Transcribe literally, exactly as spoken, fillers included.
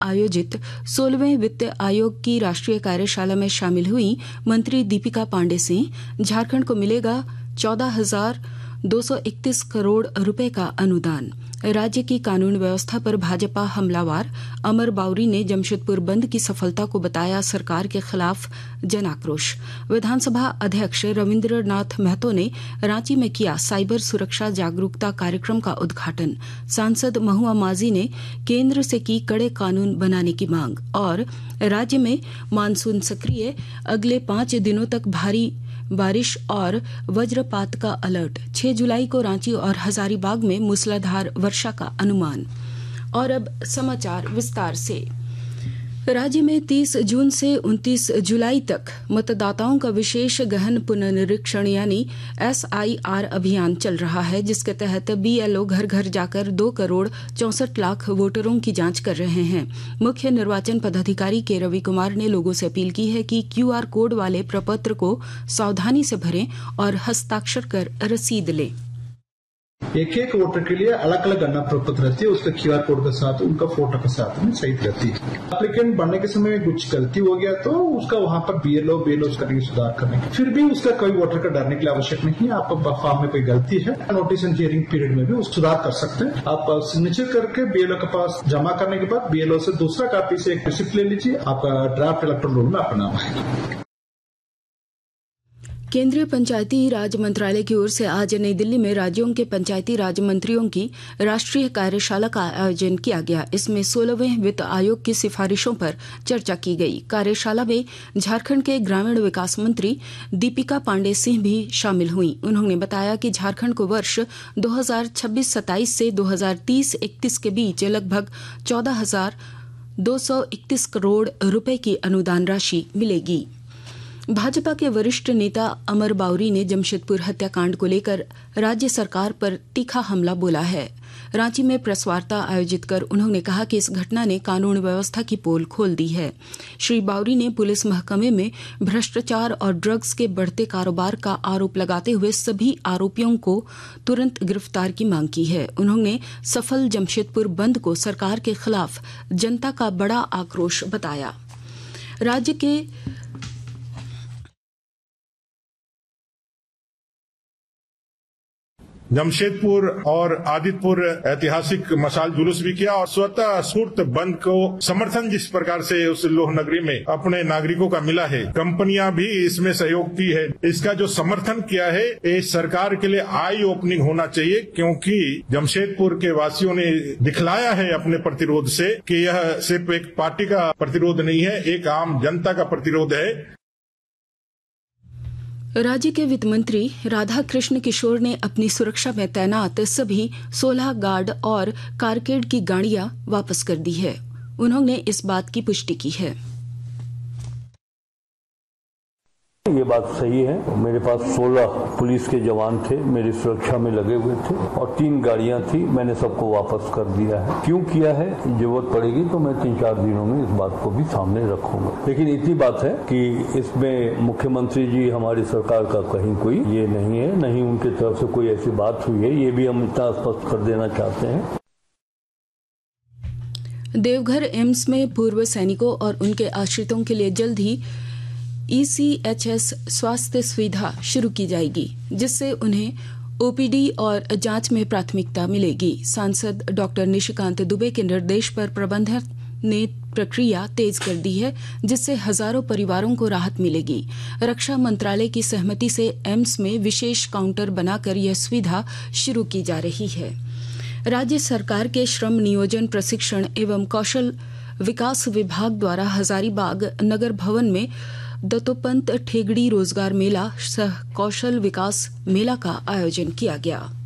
आयोजित सोलहवें वित्त आयोग की राष्ट्रीय कार्यशाला में शामिल हुई मंत्री दीपिका पांडे सिंह झारखंड को मिलेगा चौदह हजार दो सौ इकतीस करोड़ रुपए का अनुदान। राज्य की कानून व्यवस्था पर भाजपा हमलावर अमर बाउरी ने जमशेदपुर बंद की सफलता को बताया सरकार के खिलाफ जन आक्रोश। विधानसभा अध्यक्ष रविन्द्र नाथ महतो ने रांची में किया साइबर सुरक्षा जागरूकता कार्यक्रम का उद्घाटन। सांसद महुआ माझी ने केंद्र से की कड़े कानून बनाने की मांग। और राज्य में मानसून सक्रिय, अगले पांच दिनों तक भारी बारिश और वज्रपात का अलर्ट। छह जुलाई को रांची और हजारीबाग में मूसलाधार वर्षा का अनुमान। और अब समाचार विस्तार से। राज्य में तीस जून से उनतीस जुलाई तक मतदाताओं का विशेष गहन पुनरीक्षण यानी एस आई आर अभियान चल रहा है, जिसके तहत बी एल ओ घर घर जाकर दो करोड़ चौसठ लाख वोटरों की जांच कर रहे हैं। मुख्य निर्वाचन पदाधिकारी के रवि कुमार ने लोगों से अपील की है कि क्यू आर कोड वाले प्रपत्र को सावधानी से भरें और हस्ताक्षर कर रसीद लें। एक एक वोटर के लिए अलग अलग गणना प्रपत्र रहती है, उसका क्यू आर कोड के साथ उनका फोटो के साथ में सही रहती है। एप्लीकेंट बनने के समय कुछ गलती हो गया तो उसका वहां पर बीएलओ बीएलओ उसका सुधार करने की, फिर भी उसका कोई वोटर का डरने के लिए आवश्यक नहीं है। आपका फॉर्म में कोई गलती है, नोटिस एंड हियरिंग पीरियड में भी उस सुधार कर सकते हैं। आप सिग्नेचर करके बीएलओ के पास जमा करने के बाद बीएलओ से दूसरा कॉपी से एक रिसिप्ट ले लीजिए, आपका ड्राफ्ट इलेक्ट्रॉन रोल में आपका नाम आएगा। केंद्रीय पंचायती राज मंत्रालय की ओर से आज नई दिल्ली में राज्यों के पंचायती राज मंत्रियों की राष्ट्रीय कार्यशाला का आयोजन किया गया। इसमें सोलहवें वित्त आयोग की सिफारिशों पर चर्चा की गई। कार्यशाला में झारखंड के ग्रामीण विकास मंत्री दीपिका पांडे सिंह भी शामिल हुई। उन्होंने बताया कि झारखंड को वर्ष दो हजार छब्बीस सत्ताईस से दो हजार तीस इकतीस के बीच लगभग चौदह हजार दो सौ इकतीस करोड़ रुपए की अनुदान राशि मिलेगी। भाजपा के वरिष्ठ नेता अमर बाउरी ने जमशेदपुर हत्याकांड को लेकर राज्य सरकार पर तीखा हमला बोला है। रांची में प्रेस वार्ता आयोजित कर उन्होंने कहा कि इस घटना ने कानून व्यवस्था की पोल खोल दी है। श्री बाउरी ने पुलिस महकमे में भ्रष्टाचार और ड्रग्स के बढ़ते कारोबार का आरोप लगाते हुए सभी आरोपियों को तुरंत गिरफ्तार की मांग की है। उन्होंने सफल जमशेदपुर बंद को सरकार के खिलाफ जनता का बड़ा आक्रोश बताया। राज्य के जमशेदपुर और आदितपुर ऐतिहासिक मशाल जुलूस भी किया और स्वतः स्फूर्त बंद को समर्थन जिस प्रकार से उस लोह नगरी में अपने नागरिकों का मिला है, कंपनियां भी इसमें सहयोग की है। इसका जो समर्थन किया है ये सरकार के लिए आई ओपनिंग होना चाहिए, क्योंकि जमशेदपुर के वासियों ने दिखलाया है अपने प्रतिरोध से कि यह सिर्फ एक पार्टी का प्रतिरोध नहीं है, एक आम जनता का प्रतिरोध है। राज्य के वित्त मंत्री राधा कृष्ण किशोर ने अपनी सुरक्षा में तैनात सभी सोलह गार्ड और कारकेड की गाड़ियां वापस कर दी है। उन्होंने इस बात की पुष्टि की है। ये बात सही है। मेरे पास सोलह पुलिस के जवान थे, मेरी सुरक्षा में लगे हुए थे और तीन गाड़ियां थी, मैंने सबको वापस कर दिया है। क्यों किया है, जरूरत पड़ेगी तो मैं तीन चार दिनों में इस बात को भी सामने रखूंगा। लेकिन इतनी बात है कि इसमें मुख्यमंत्री जी हमारी सरकार का कहीं कोई ये नहीं है, नहीं उनकी तरफ से कोई ऐसी बात हुई है, ये भी हम इतना स्पष्ट कर देना चाहते हैं। देवघर एम्स में पूर्व सैनिकों और उनके आश्रितों के लिए जल्द ही ई सी एच एस स्वास्थ्य सुविधा शुरू की जाएगी, जिससे उन्हें ओ पी डी और जांच में प्राथमिकता मिलेगी। सांसद डॉक्टर निशिकांत दुबे के निर्देश पर प्रबंधन ने प्रक्रिया तेज कर दी है, जिससे हजारों परिवारों को राहत मिलेगी। रक्षा मंत्रालय की सहमति से एम्स में विशेष काउंटर बनाकर यह सुविधा शुरू की जा रही है। राज्य सरकार के श्रम नियोजन प्रशिक्षण एवं कौशल विकास विभाग द्वारा हजारीबाग नगर भवन में दत्तोपंत ठेगड़ी रोजगार मेला सह कौशल विकास मेला का आयोजन किया गया।